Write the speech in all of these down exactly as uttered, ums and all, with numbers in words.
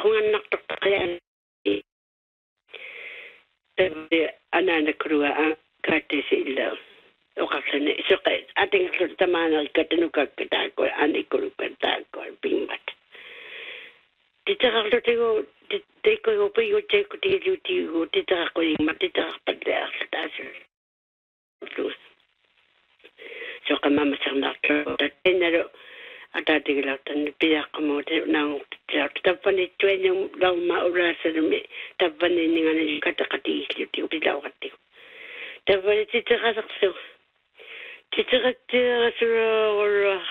kung anak dokter kaya anak kerua kate sila o kakane so kay ating tamana katanuka katako ani kuru katako pingmat tita kaklo tego tiko yo pe yo che ko ti ju ti go tita ko yung matita padla sa taso so kama masang nakto tatenero ata tigla tan piya kamo te nang tapani tuen yung law maura sa me tapani ninga ni katakati ti ti law kati tapani tita kasakso tita kati sura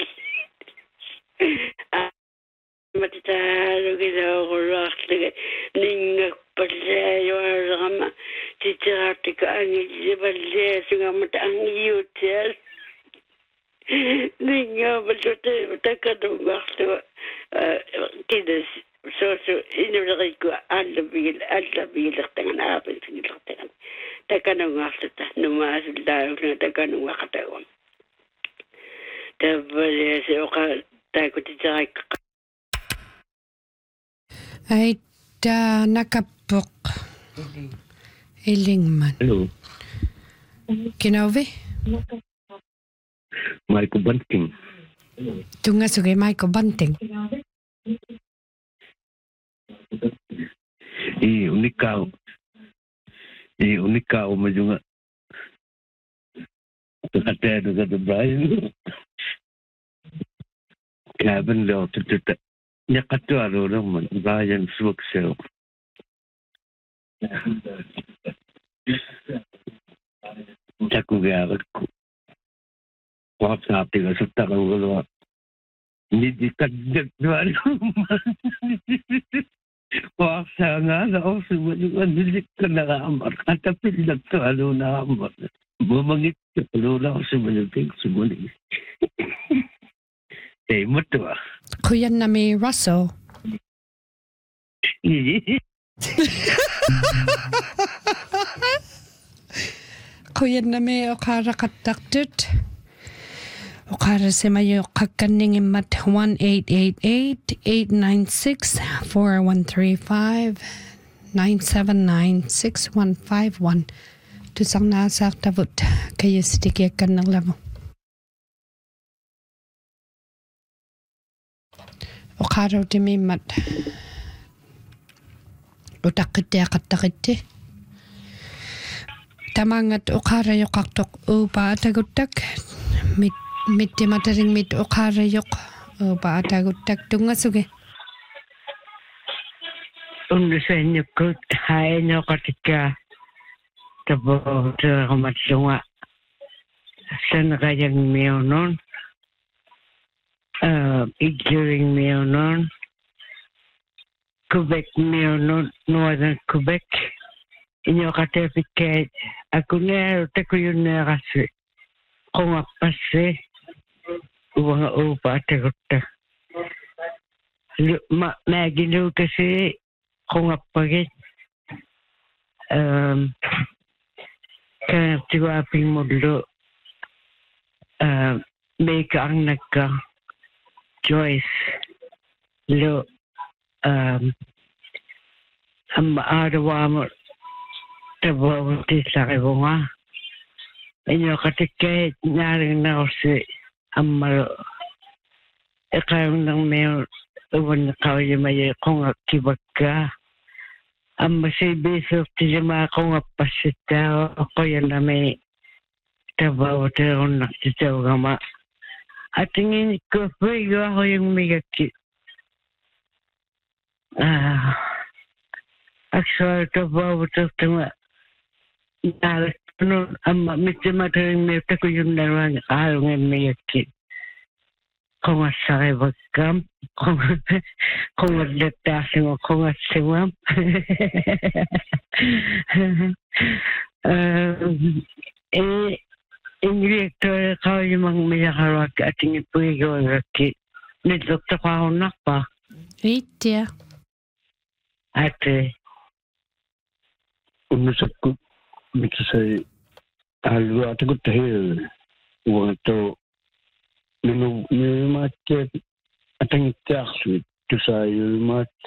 ah matita lugida ora ninga palle yo rama tita tika angi jeballe sunga mata angi hotel ninga balute takadung waktu kides so so ini ko alla bil alla bil tangan apa sini tangan takadung waktu ta numas daw takadung waktu on tabale se oka takut dijak ai ta nakapok ilingman hello kinawe Michael Bunting. Tunga suge Michael Bunting. I unikau. I unikau majunga. Kata ada kata Brian. Kevin lo tutup. Nya kata ada orang Brian Swaksel. Jaku gaya aku. Wap sa tiga sutta ka ulo ni di kadjak duari wap sa nga na o sumunod ni kana ka amar kata pilat to alo na amar bumangit ka alo na o sumunod sumunod eh mutua kuyan na may Russell kuyan na may okara katakdut Okara semayo kakaning imat one eight eight eight eight nine six four one three five nine seven nine six one five one tusang nasak tavut kayo sitikyakan ng labo. Okara timimat utakite akatakite tamangat okara yokaktok upa atagutak mit Mitti mataring mit okara yok o ba atagutak tunga suge Undo sa inyo ko hai nyo katika tabo sa kamatsunga sa nakayang miyo nun iguring miyo nun Quebec miyo nun Northern Quebec inyo katepike ako nga tako yun na kasi kung apase uang upa takutta ma magilu kasi kung apagit um kan tiwa ping modlo um make ang nagka Joyce lo um ang maarawa mo tabo ti sa kibunga inyo katikay naring na kasi amal ekayong nang mayo uwan na kawaya maya kung akibag ka ang masibisok tijama kung apasita ako yan na may tabaw tayo nakitaw gama at tingin ko pwede ako yung migaki ah actually tabaw tayo tayo nalat no amma mitte mataring me tako yung naran alungan me yakit kung asay bagkam kung kung nagdatasing o kung asiwam eh ingrektor ka yung mga mayakarak at ingin po yung yakit nidokta ka ako nakpa Itya ate umusap ko Miki say algo atago tayo uang to nino nino mate atang taxi to say mate